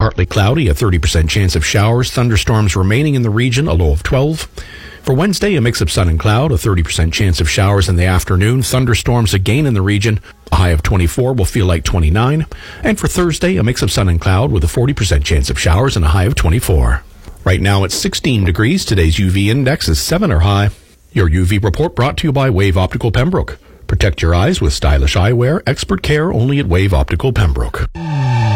partly cloudy, a 30% chance of showers, thunderstorms remaining in the region, a low of 12. For Wednesday, a mix of sun and cloud, a 30% chance of showers in the afternoon, thunderstorms again in the region, a high of 24 will feel like 29. And for Thursday, a mix of sun and cloud with a 40% chance of showers and a high of 24. Right now it's 16 degrees. Today's UV index is 7 or high. Your UV report brought to you by Wave Optical Pembroke. Protect your eyes with stylish eyewear, expert care only at Wave Optical Pembroke.